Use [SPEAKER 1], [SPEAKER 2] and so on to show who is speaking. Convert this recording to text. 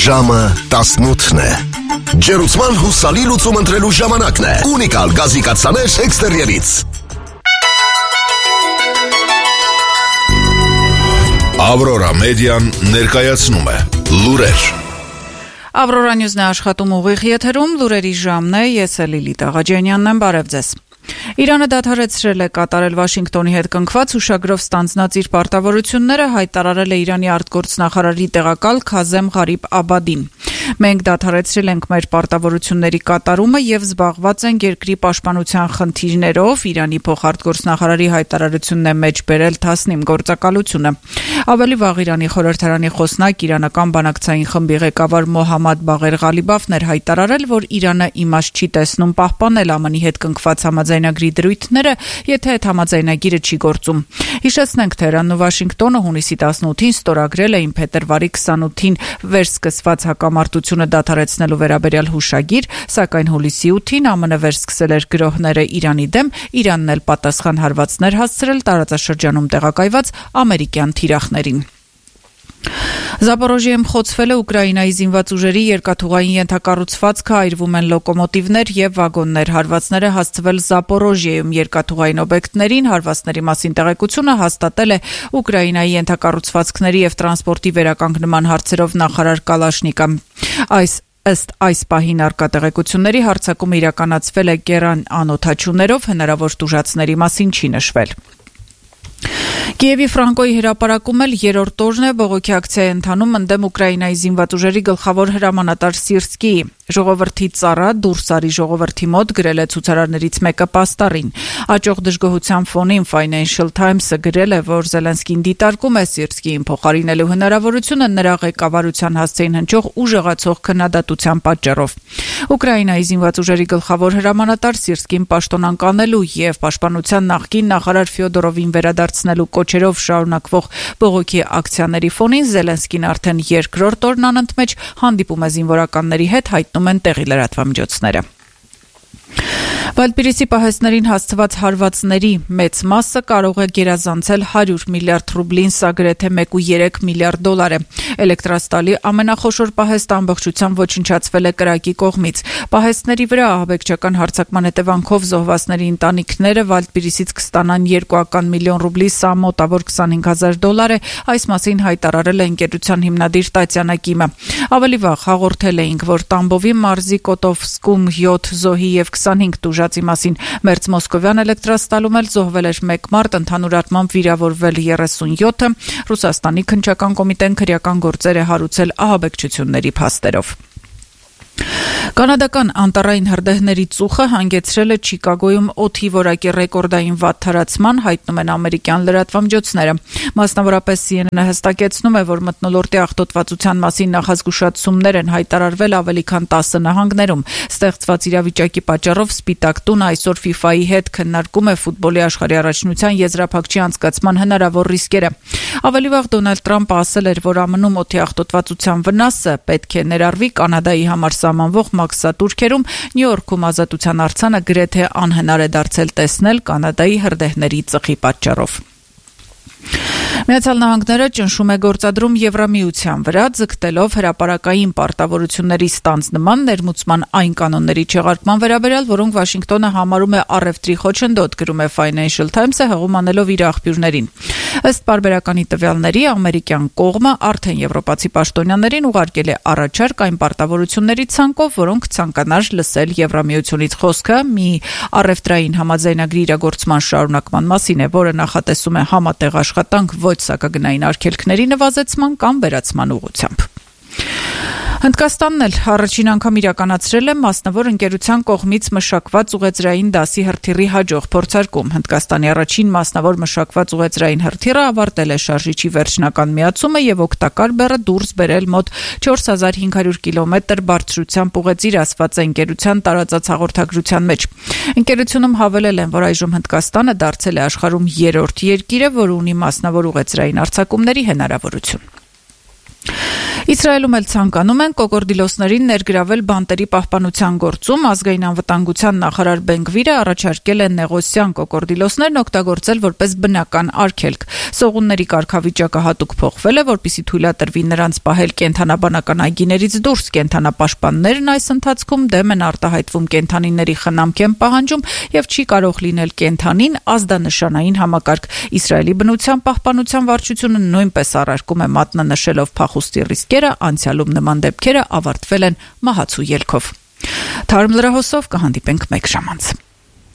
[SPEAKER 1] Ժամը 18-ն է։ Ջերուցման հուսալի լուծում ընտրելու ժամանակն է։ Ունիկալ գազի կաթսաներ էքստերիերից։ Ավրորա մեդիան ներկայացնում է լուրեր։
[SPEAKER 2] Ավրորա նյուզն է աշխատում ուղիղ եթերում, լուրերի ժամն է, ես է Լիլիթ Աղաջանյանն եմ, բարև ձեզ։ Իրանը դադարեցրել է կատարել Վաշինգտոնի հետ կնքված հուշագրով ստանձնած իր պարտավորությունները, հայտարարել է Իրանի արտգործնախարարի տեղակալ Քազեմ Ղարիբ Աբադին։ Մենք դադարեցրել ենք մեր պարտավորությունների կատարումը եւ զբաղված ենք երկրի պաշտպանության խնդիրներով, Իրանի փոխարտգործնախարարի հայտարարությունն է մեջ բերել Թասնիմ գործակալությունը։ Ավելի վաղ Իրանի խորհրդարանի խոսնակ իրանական բանակցային խմբի ղեկավար Մոհամմադ Բաղեր Ղալիբաֆն էր հայտարարել, որ Իրանը իմաստ չի տեսնում պահպանել ԱՄՆ-ի հետ կնքված համաձայնագրի դրույթները, եթե այդ համաձայնագիրը չի գործում։ Հիշեցնենք, Թեհրանն ու Վաշինգտոնը հունիսի 18-ին ստորագրել էին փետրվարի 28-ին վերսկսված հակամարտությունը դադարեցնելու վերաբերյալ հուշագիր, սակայն հուլիսի 8-ին ԱՄՆ վերսկսել էր գրոհները Իրանի դեմ, Իրանն էլ պատասխան հարվածներ հասցրել տարածաշրջանում տեղակայված ամերիկյան թիրախներին։ Զապորոժիեում խոցվել է Ուկրաինայի զինված ուժերի երկաթուղային ենթակառուցվածքը, այրվում են լոկոմոտիվներ եւ վագոններ, հարվածները հասցվել Զապորոժիեում երկաթուղային օբյեկտներին, հարվածների մասին տեղեկությունը հաստատել է Ուկրաինայի ենթակառուցվածքների եւ տրանսպորտի վերականգնման հարցերով նախարար Կալաշնիկը։ Ըստ այս պահին առկա տեղեկությունների հարձակումը իրականացվել է Գերան անօթաչուներով, հնարավոր տուժածների մասին չի նշվել։ Կիևի Ֆրանկոյի հրապարակում էլ երրորդ օրն է բողոքի ակցիա ընթանում ընդդեմ Ուկրաինայի զինված ուժերի գլխավոր հրամանատար Սիրսկիի։ Ժողովրդի ծառա Դուրսարի ժողովրդի մոտ գրել է ցուցարարներից մեկը պաստառին։ Աճող դժգոհության ֆոնին Financial Times-ը գրել է, որ Զելենսկին դիտարկում է Սիրսկիին փոխարինելու հնարավորությունը նրա ղեկավարության հասցեին հնչող ուժեղացող քննադատության պատճառով։ Ուկրաինայի զինված ուժերի գլխավոր հրամանատար Սիրսկին պաշտոնանկանելու եւ պաշտպանության նախկին նախարար Ֆյոդորովին վերադարձնելու կոչերով շարունակվող բողոքի ակցիաների ֆոնին Զելենսկին արդեն երկրորդ օրն անընդմեջ հանդիպում է զինվորականների հետ, հայտնում են տեղի լրատվամիջոցները։ Վալդպիրիսի պահեստներին հասցված հարվածների մեծ մասը կարող է գերազանցել 100 միլիարդ ռուբլին, սա գրեթե 1.3 միլիարդ դոլար է։ Էլեկտրաստալի ամենախոշոր պահեստը ամբողջությամբ ոչնչացվել է կրակի կողմից։ Պահեստների վրա ահաբեկչական հարձակման հետևանքով զոհվածների ընտանիքները Վալդպիրիսից կստանան 2 միլիոն ռուբլի, սա մոտավոր 25,000 դոլար է, այս մասին հայտարարել է ընկերության հիմնադիր Տատյանա Կիմը։ Ավելի վաղ հաղորդել էինք, որ Տամբովի մարզի Կոտովսկում 7 զոհի եւ 25 տուժածի մասին Մերձ Մոսկովյան էլեկտրաստալում էլ զոհվել էր 1 մարդ, ընդհանուր առմամբ վիրավորվել 37-ը։ Ռուսաստանի քննչական կոմիտեն քրեական գործեր է հարուցել ահաբեկչությունների փաստերով։ Կանադական անտառային հրդեհների ծուխը հանգեցրել է Չիկագոյում օդի որակի ռեկորդային վատթարացման, հայտնում են ամերիկյան լրատվամիջոցները։ Մասնավորապես CNN-ը հստակեցնում է, որ մթնոլորտի աղտոտվածության մասին նախազգուշացումներ են հայտարարվել ավելի քան 10 նահանգներում։ Ստեղծված իրավիճակի պատճառով Սպիտակ տունը այսօր FIFA-ի հետ քննարկում է ֆուտբոլի աշխարհի առաջնության եզրափակչի անցկացման հնարավոր ռիսկերը։ Ավելի վաղ Դոնալդ Տրամպը ասել էր, որ ԱՄՆ-ում օդի աղտոտվածության վնասը պետք է ներառվի Կանադայի համար սահմանվող մաքսատուրքերում, Նյու Յորքում ազատության արձանը գրեթե անհնար է դարձել տեսնել Կանադայի հրդեհների ծխի պատճառով։ Միացյալ Նահանգները ճնշում է գործադրում Եվրամիության վրա, ձգտելով հրապարակային պարտավորությունների ստանձնման, ներմուծման այն կանոնների չեղարկման վերաբերյալ, որոնք Վաշինգտոնը համարում է առևտրի խոչընդոտ, գրում է Financial Times-ը հղում անելով իր աղբյուրներին։ Ըստ պարբերականի տվյալների, ամերիկյան կողմը արդեն եվրոպացի պաշտոնյաներին ուղարկել է առաջարկ այն պարտավորությունների ցանկով, որոնք ցանկանար լսել Եվրամիությունից խոսքը մի առևտրային համաձայնագրի իրագործման շարունակման մասին է, որը նախատեսում է համատեղ աշխատանք ոչ սակագնային արգելքների նվազեցման կամ վերացման ուղղությամբ։ Հնդկաստանն էլ առաջին անգամ իրականացրել է մասնավոր ընկերության կողմից մշակված ուղեծրային դասի հրթիռի հաջող փորձարկում։ Հնդկաստանի առաջին մասնավոր մշակված ուղեծրային հրթիռը ավարտել է շարժիչի վերջնական միացումը եւ օգտակար բեռը դուրս բերել մոտ 4500 կիլոմետր բարձրությամբ ուղեծիր, ասված է ընկերության տարածած հաղորդագրության մեջ։ Ընկերությունում հավելել են, որ այժմ Հնդկաստանը դարձել է աշխարհում երրորդ երկիրը, որը ունի մասնավոր ուղեծրային արձակումների հնարավորություն։ Իսրայելում էլ ցանկանում են կոկորդիլոսներին ներգրավել բանտերի պահպանության գործում։ Ազգային անվտանգության նախարար Բեն-Գվիրը առաջարկել է նեղոսյան կոկորդիլոսներն օգտագործել որպես բնական արգելք։ Սողունների կարգավիճակը հատուկ փոխվել է, որպեսզի թույլատրվի նրանց պահել կենդանաբանական այգիներից դուրս։ Կենդանապաշտպաններն այս ընթացքում դեմ են արտահայտվում կենդանիների խնամք են պահանջում եւ չի կարող լինել կենդանին ազդանշանային համակարգ։ Իսրայելի բնության պահպանության վարչությունը նույնպես առարկում է մատնանշելով փախուստի ռիսկերը, անցյալում նման դեպքերը ավարտվել են մահացու ելքով։ Թարմ լրահոսով կհանդիպենք մեկ ժամ անց։